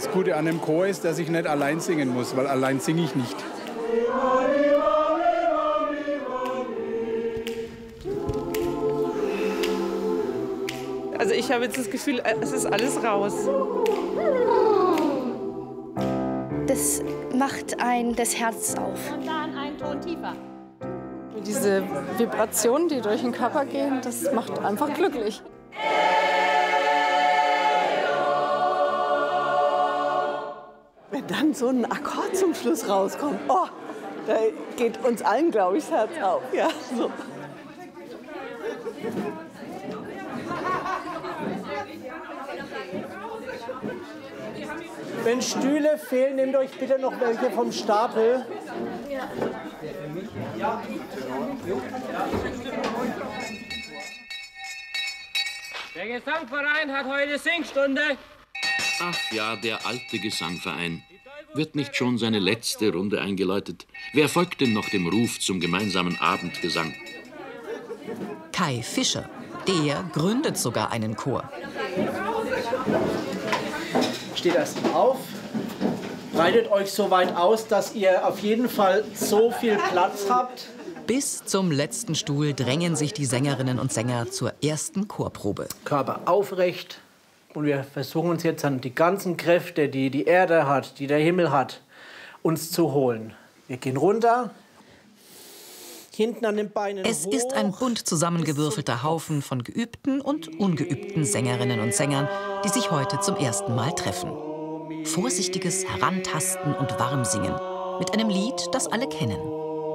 Das Gute an einem Chor ist, dass ich nicht allein singen muss, weil allein singe ich nicht. Also ich habe jetzt das Gefühl, es ist alles raus. Das macht einem das Herz auf. Und dann einen Ton tiefer. Diese Vibrationen, die durch den Körper gehen, das macht einfach glücklich. Wenn dann so ein Akkord zum Schluss rauskommt, oh, da geht uns allen, glaube ich, das Herz auf. Ja, so. Wenn Stühle fehlen, nehmt euch bitte noch welche vom Stapel. Der Gesangverein hat heute Singstunde. Ach ja, der alte Gesangverein. Wird nicht schon seine letzte Runde eingeläutet? Wer folgt denn noch dem Ruf zum gemeinsamen Abendgesang? Kai Fischer. Der gründet sogar einen Chor. Steht erst mal auf, breitet euch so weit aus, dass ihr auf jeden Fall so viel Platz habt. Bis zum letzten Stuhl drängen sich die Sängerinnen und Sänger zur ersten Chorprobe. Körper aufrecht und wir versuchen uns jetzt an die ganzen Kräfte, die die Erde hat, die der Himmel hat, uns zu holen. Wir gehen runter, hinten an den Beinen Es hoch. ist ein bunt zusammengewürfelter Haufen von geübten und ungeübten Sängerinnen und Sängern, die sich heute zum ersten Mal treffen. Vorsichtiges Herantasten und Warmsingen mit einem Lied, das alle kennen.